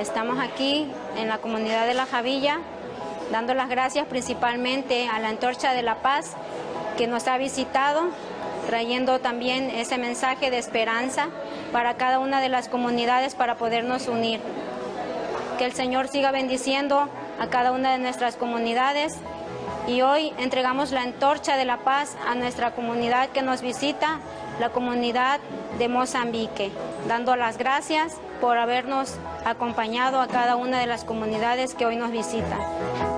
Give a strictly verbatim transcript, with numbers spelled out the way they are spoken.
Estamos aquí en la comunidad de La Javilla, dando las gracias principalmente a la Antorcha de la Paz que nos ha visitado, trayendo también ese mensaje de esperanza para cada una de las comunidades para podernos unir. Que el Señor siga bendiciendo a cada una de nuestras comunidades y hoy entregamos la Antorcha de la Paz a nuestra comunidad que nos visita, la comunidad de Mozambique, dando las gracias por habernos acompañado a cada una de las comunidades que hoy nos visitan.